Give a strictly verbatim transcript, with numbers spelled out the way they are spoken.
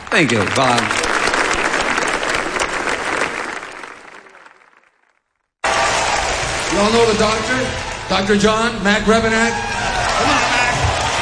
Thank you, Bob. You all know the doctor? Doctor John Mac Rebenak? Come on,